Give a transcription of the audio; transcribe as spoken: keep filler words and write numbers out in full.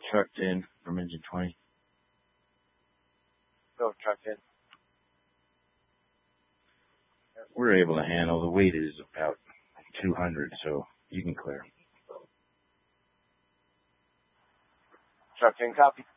Truck ten from engine twenty. Go, truck ten. We're able to handle. The weight is about two hundred, so you can clear. Truck ten, copy.